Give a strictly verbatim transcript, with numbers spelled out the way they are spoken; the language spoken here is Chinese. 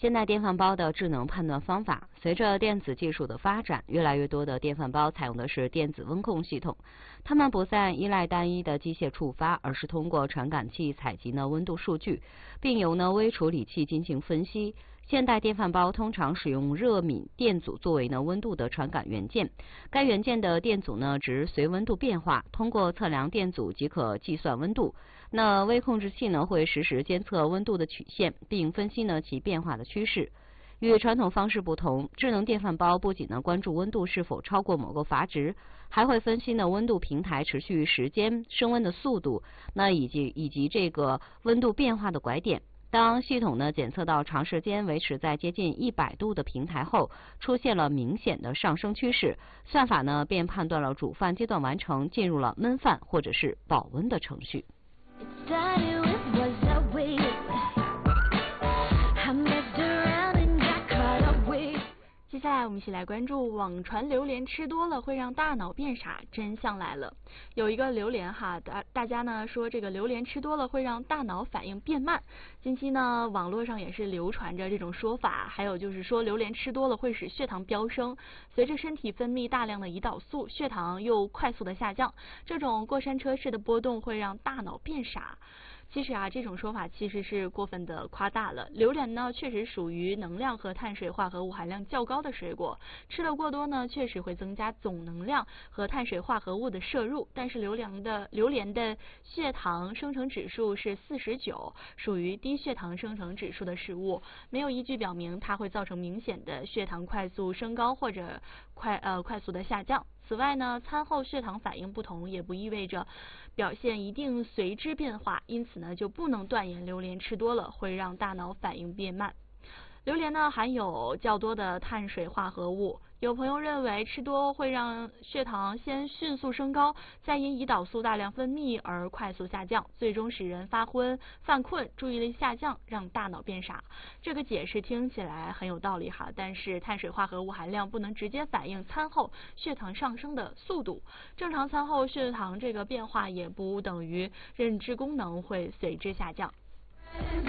现代电饭煲的智能判断方法。随着电子技术的发展，越来越多的电饭煲采用的是电子温控系统，它们不再依赖单一的机械触发，而是通过传感器采集呢温度数据，并由呢微处理器进行分析。现代电饭煲通常使用热敏电阻作为呢温度的传感元件，该元件的电阻呢值随温度变化，通过测量电阻即可计算温度。那微控制器呢会实时监测温度的曲线，并分析呢其变化的趋势。与传统方式不同，智能电饭煲不仅呢关注温度是否超过某个阀值，还会分析呢温度平台持续时间、升温的速度，那以及以及这个温度变化的拐点。当系统呢检测到长时间维持在接近一百度的平台后，出现了明显的上升趋势，算法呢便判断了煮饭阶段完成，进入了焖饭或者是保温的程序。 接下来我们一起来关注网传榴莲吃多了会让大脑变傻，真相来了。有一个榴莲哈，大大家呢说这个榴莲吃多了会让大脑反应变慢。近期呢网络上也是流传着这种说法，还有就是说榴莲吃多了会使血糖飙升，随着身体分泌大量的胰岛素，血糖又快速的下降，这种过山车式的波动会让大脑变傻。其实啊，这种说法其实是过分的夸大了。榴莲呢，确实属于能量和碳水化合物含量较高的水果，吃的过多呢，确实会增加总能量和碳水化合物的摄入。但是榴莲的榴莲的血糖生成指数是四十九，属于低血糖生成指数的食物，没有依据表明它会造成明显的血糖快速升高或者快呃快速的下降。此外呢，餐后血糖反应不同，也不意味着表现一定随之变化，因此呢，就不能断言榴莲吃多了会让大脑反应变慢。榴莲呢含有较多的碳水化合物，有朋友认为吃多会让血糖先迅速升高，再因胰岛素大量分泌而快速下降，最终使人发昏、犯困、注意力下降，让大脑变傻。这个解释听起来很有道理哈，但是碳水化合物含量不能直接反映餐后血糖上升的速度，正常餐后血糖这个变化也不等于认知功能会随之下降。